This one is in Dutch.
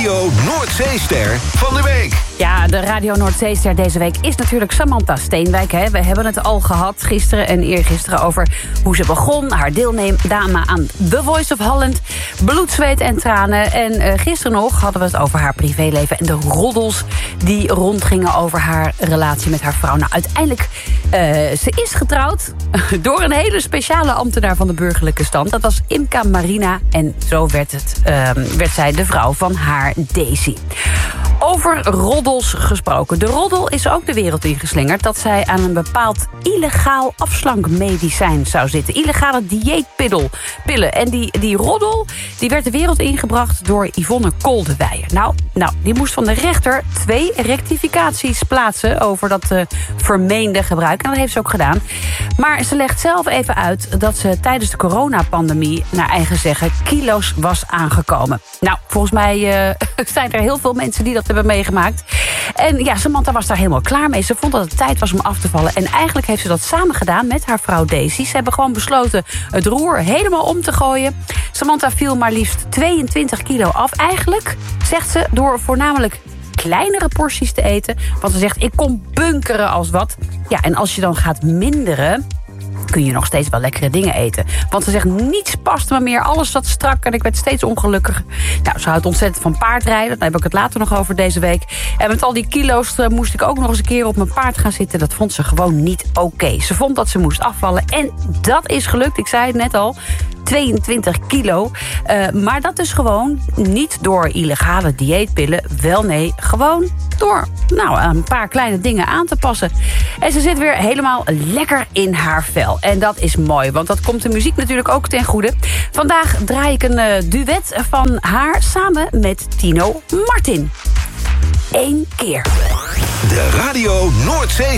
Radio Noordzeester van de week. Ja, de Radio Noordzeester deze week is natuurlijk Samantha Steenwijk. Hè. We hebben het al gehad gisteren en eergisteren over hoe ze begon. Haar deelname aan The Voice of Holland. Bloed, zweet en tranen. En gisteren nog hadden we het over haar privéleven en de roddels die rondgingen over haar relatie met haar vrouw. Nou, uiteindelijk, ze is getrouwd door een hele speciale ambtenaar van de burgerlijke stand. Dat was Imca Marina en zo werd zij de vrouw van haar Daisy. Over roddels gesproken. De roddel is ook de wereld ingeslingerd dat zij aan een bepaald illegaal afslankmedicijn zou zitten. Illegale dieetpillen. En die roddel die werd de wereld ingebracht door Yvonne Koldewijer. Nou, die moest van de rechter 2 rectificaties plaatsen over dat vermeende gebruik. En dat heeft ze ook gedaan. Maar ze legt zelf even uit dat ze tijdens de coronapandemie, naar eigen zeggen, kilo's was aangekomen. Nou, volgens mij zijn er heel veel mensen die dat hebben meegemaakt. En ja, Samantha was daar helemaal klaar mee. Ze vond dat het tijd was om af te vallen. En eigenlijk heeft ze dat samen gedaan met haar vrouw Daisy. Ze hebben gewoon besloten het roer helemaal om te gooien. Samantha viel maar liefst 22 kilo af. Eigenlijk, zegt ze, door voornamelijk kleinere porties te eten. Want ze zegt, ik kon bunkeren als wat. Ja, en als je dan gaat minderen, kun je nog steeds wel lekkere dingen eten. Want ze zegt, niets past me meer. Alles zat strak en ik werd steeds ongelukkiger. Nou, ze houdt ontzettend van paardrijden. Daar heb ik het later nog over deze week. En met al die kilo's moest ik ook nog eens een keer op mijn paard gaan zitten. Dat vond ze gewoon niet oké. Ze vond dat ze moest afvallen. En dat is gelukt. Ik zei het net al. 22 kilo. Maar dat is gewoon niet door illegale dieetpillen. Wel nee, gewoon door een paar kleine dingen aan te passen. En ze zit weer helemaal lekker in haar vel. En dat is mooi, want dat komt de muziek natuurlijk ook ten goede. Vandaag draai ik een duet van haar samen met Tino Martin. 1 keer. De Radio Noordzee